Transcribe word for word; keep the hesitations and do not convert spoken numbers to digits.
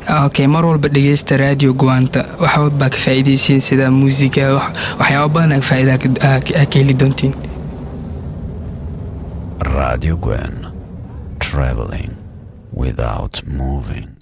okay mar walba dhageysta radio Goanta waxa wad baa ka faa'iideysan sida musiga waxyaabo badan ka faa'iida ka heli doontiin. Radio Gwen, traveling without moving.